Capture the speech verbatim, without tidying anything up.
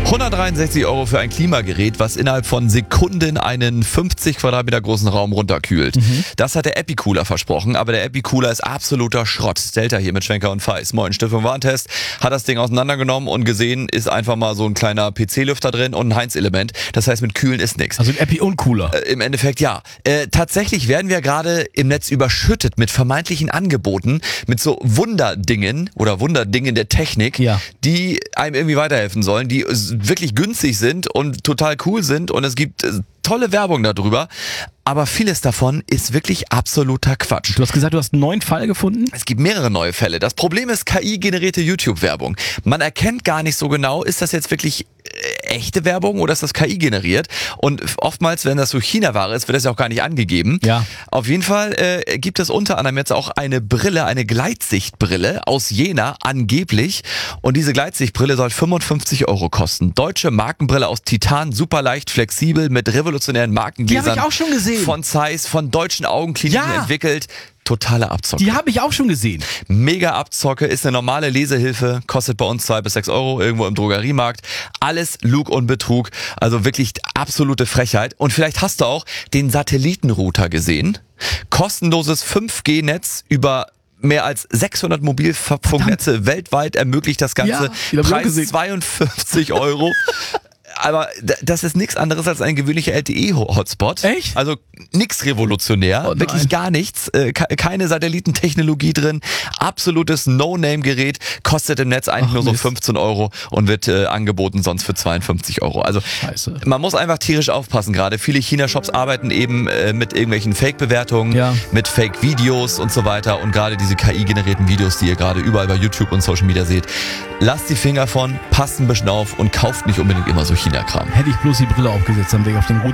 hundertdreiundsechzig Euro für ein Klimagerät, was innerhalb von Sekunden einen fünfzig Quadratmeter großen Raum runterkühlt. Mhm. Das hat der Epicooler versprochen, aber der Epicooler ist absoluter Schrott. Delta hier mit Schwenker und Feiß. Moin, Stiftung Warentest hat das Ding auseinandergenommen und gesehen, ist einfach mal so ein kleiner P C-Lüfter drin und ein Heinz-Element. Das heißt, mit Kühlen ist nichts. Also ein Epi und Cooler. Äh, Im Endeffekt ja. Äh, tatsächlich werden wir gerade im Netz überschüttet mit vermeintlichen Angeboten, mit so Wunderdingen oder Wunderdingen der Technik, Ja. die einem irgendwie weiterhelfen sollen, die wirklich günstig sind und total cool sind und es gibt äh, tolle Werbung darüber, aber vieles davon ist wirklich absoluter Quatsch. Du hast gesagt, du hast einen neuen Fall gefunden? Es gibt mehrere neue Fälle. Das Problem ist K I-generierte YouTube-Werbung. Man erkennt gar nicht so genau, ist das jetzt wirklich äh, echte Werbung oder ist das K I generiert? Und oftmals, wenn das so China-Ware ist, wird das ja auch gar nicht angegeben. Ja. Auf jeden Fall äh, gibt es unter anderem jetzt auch eine Brille, eine Gleitsichtbrille aus Jena, angeblich. Und diese Gleitsichtbrille soll fünfundfünfzig Euro kosten. Deutsche Markenbrille aus Titan, super leicht, flexibel, mit revolutionären Markengläsern. Die habe ich auch schon gesehen. Von Zeiss, von deutschen Augenkliniken Ja. entwickelt. Totale Abzocke. Die habe ich auch schon gesehen. Mega Abzocke, ist eine normale Lesehilfe, kostet bei uns zwei bis sechs Euro irgendwo im Drogeriemarkt. Alles Lug und Betrug, also wirklich absolute Frechheit. Und vielleicht hast du auch den Satellitenrouter gesehen. Kostenloses fünf G Netz über mehr als sechshundert Mobilfunknetze weltweit ermöglicht das Ganze. Ja, die hab ich auch Preis gesehen. zweiundfünfzig Euro. Aber d- das ist nichts anderes als ein gewöhnlicher L T E-Hotspot. Echt? Also nichts revolutionär, Oh nein. wirklich gar nichts. Äh, ke- keine Satellitentechnologie drin. Absolutes No-Name-Gerät. Kostet im Netz eigentlich Ach, nur so Mist. fünfzehn Euro und wird äh, angeboten sonst für zweiundfünfzig Euro. Also Scheiße. man muss einfach tierisch aufpassen gerade. Viele China-Shops arbeiten eben äh, mit irgendwelchen Fake-Bewertungen, Ja. mit Fake-Videos und so weiter. Und gerade diese K I-generierten Videos, die ihr gerade überall bei YouTube und Social Media seht, lasst die Finger von, passt ein bisschen auf und kauft nicht unbedingt immer so China-Kram. Hätte ich bloß die Brille aufgesetzt, dann wäre ich auf den Router